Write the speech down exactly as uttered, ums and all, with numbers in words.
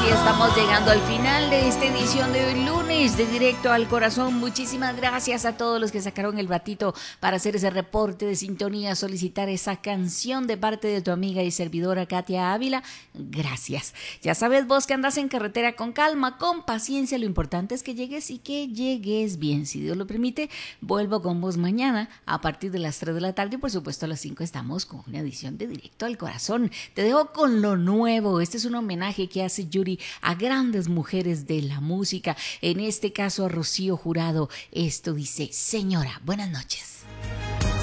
así estamos llegando al final de esta edición de hoy lunes de Directo al Corazón. Muchísimas gracias a todos los que sacaron el ratito para hacer ese reporte de sintonía, solicitar esa canción de parte de tu amiga y servidora Katia Ávila. Gracias. Ya sabes vos que andas en carretera con calma, con paciencia. Lo importante es que llegues y que llegues bien. Si Dios lo permite, vuelvo con vos mañana a partir de las tres de la tarde y por supuesto a las cinco estamos con una edición de Directo al Corazón. Te dejo con lo nuevo. Este es un homenaje que hace Yuri a grandes mujeres de la música, en este caso a Rocío Jurado. Esto dice: señora, buenas noches.